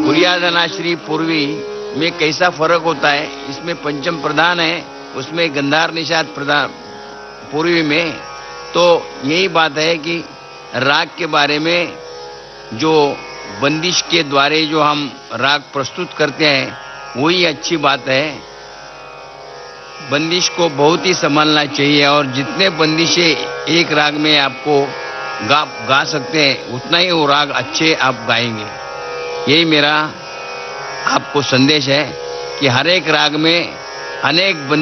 तुरियाधनाश्री पूर्वी में कैसा फर्क होता है, इसमें पंचम प्रधान है, उसमें गंधार निषाद प्रधान पूर्वी में। तो यही बात है कि राग के बारे में जो बंदिश के द्वारे जो हम राग प्रस्तुत करते हैं वही अच्छी बात है। बंदिश को बहुत ही संभालना चाहिए और जितने बंदिशें एक राग में आपको गा सकते हैं उतना ही वो राग अच्छे आप गाएंगे। यही मेरा आपको संदेश है कि हर एक राग में अनेक